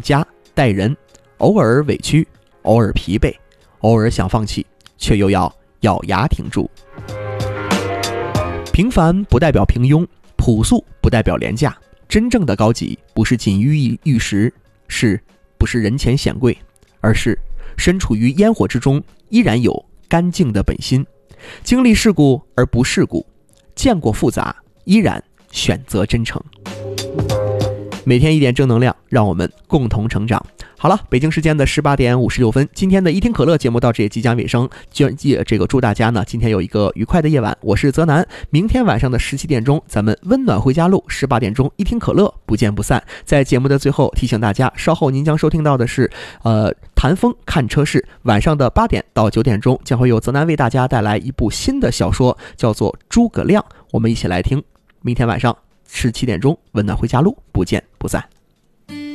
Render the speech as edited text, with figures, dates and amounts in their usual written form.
家待人，偶尔委屈，偶尔疲惫，偶尔想放弃，却又要咬牙挺住。平凡不代表平庸，朴素不代表廉价，真正的高级不是锦衣玉食，不是人前显贵，而是身处于烟火之中依然有干净的本心，经历世故而不世故，见过复杂依然选择真诚。每天一点正能量，让我们共同成长。好了，北京时间的18点56分，今天的一听可乐节目到这也即将尾声，祝大家呢今天有一个愉快的夜晚。我是泽南，明天晚上的17点钟，咱们温暖回家路，18点钟一听可乐，不见不散。在节目的最后提醒大家，稍后您将收听到的是谈风看车市，晚上的8点到9点钟将会有泽南为大家带来一部新的小说，叫做《诸葛亮》，我们一起来听。明天晚上17点钟，温暖回家路，不见不散。